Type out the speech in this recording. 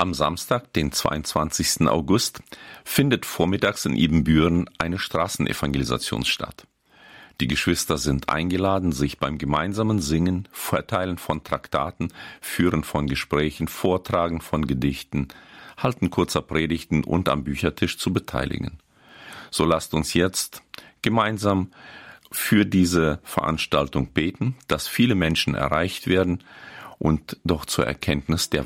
Am Samstag, den 22. August, findet vormittags in Ibbenbüren eine Straßenevangelisation statt. Die Geschwister sind eingeladen, sich beim gemeinsamen Singen, Verteilen von Traktaten, Führen von Gesprächen, Vortragen von Gedichten, Halten kurzer Predigten und am Büchertisch zu beteiligen. So lasst uns jetzt gemeinsam für diese Veranstaltung beten, dass viele Menschen erreicht werden und doch zur Erkenntnis der